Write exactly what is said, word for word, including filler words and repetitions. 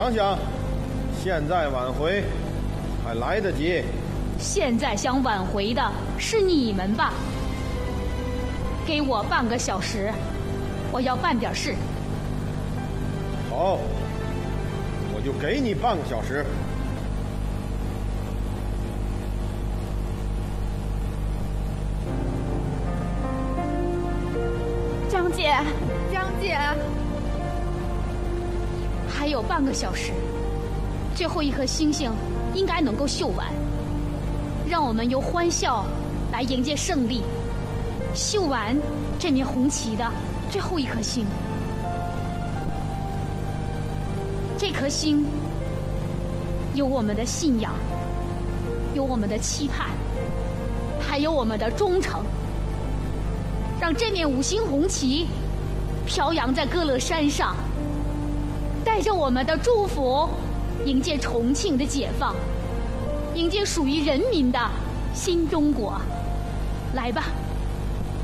想想，现在挽回还来得及。 现在想挽回的是你们吧？给我半个小时，我要办点事。 好，我就给你半个小时。 张姐， 张姐， 还有半个小时，最后一颗星星应该能够绣完。让我们用欢笑来迎接胜利，绣完这面红旗的最后一颗星。这颗星有我们的信仰，有我们的期盼，还有我们的忠诚。让这面五星红旗飘扬在歌乐山上，带着我们的祝福，迎接重庆的解放，迎接属于人民的新中国。来吧。